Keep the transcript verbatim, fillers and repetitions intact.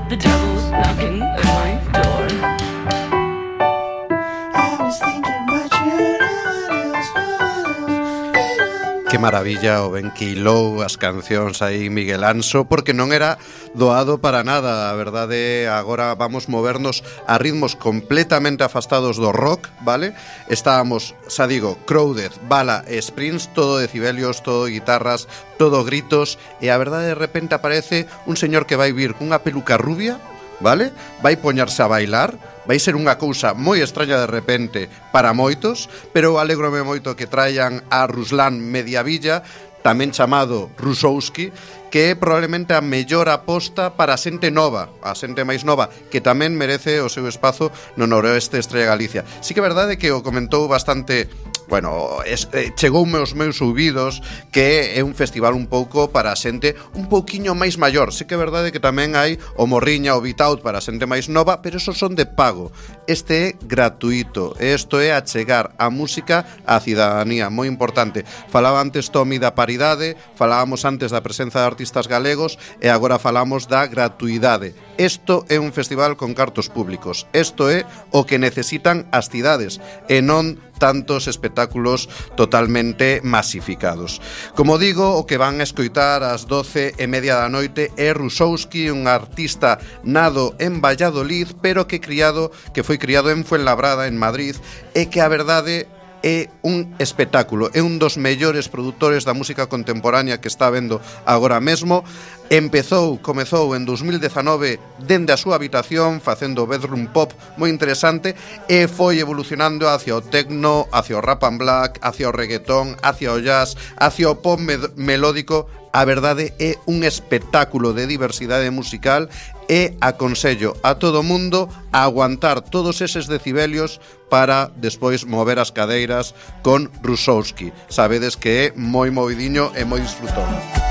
The devil's knocking at my door. I was thinking about you, no one else, no one else. Que maravilla o ben que hilou as cancións aí Miguel Anso, porque non era doado para nada. A verdade, agora vamos movernos a ritmos completamente afastados do rock, vale? Estábamos, xa digo, Crowded, Bala e Sprints, todo decibelios, todo guitarras, todo gritos, e a verdade de repente aparece un señor que vai vir cunha peluca rubia, vale? Vai poñarse a bailar. Vai ser unha cousa moi extraña de repente para moitos, pero alégrome moito que traian a Ruslan Mediavilla, tamén chamado Rusowski, que é probablemente a mellor aposta para a xente nova, a xente máis nova, que tamén merece o seu espazo no noroeste Estrella Galicia. Sí que é verdade que o comentou bastante... Bueno, es, eh, chegoume aos meus ouvidos que é un festival un pouco para a xente un pouquiño máis maior. Sí que é verdade que tamén hai o Morriña, o Beat Out para a xente máis nova, pero esos son de pago. Este é gratuito. Isto é achegar a música á cidadanía, moi importante. Falaba antes Tomi da paridade, falábamos antes da presenza de artistas galegos e agora falamos da gratuidade. Isto é un festival con cartos públicos. Isto é o que necesitan as cidades e non tantos espectáculos totalmente masificados. Como digo, o que van a escoitar ás doce e media da noite é Rusowski, un artista nado en Valladolid, pero que criado que foi criado en Fuenlabrada, en Madrid, e que a verdade é un espectáculo, é un dos mellores produtores da música contemporánea que está vendo agora mesmo. Empezou, comezou en dos mil dezanove dende a súa habitación facendo bedroom pop moi interesante e foi evolucionando hacia o techno, hacia o rap and black, hacia o reggaetón, hacia o jazz, hacia o pop med- melódico. A verdade é un espectáculo de diversidade musical e aconsello a todo mundo a aguantar todos eses decibelios para despois mover as cadeiras con Rusowski. Sabedes que é moi movidiño e moi disfrutón.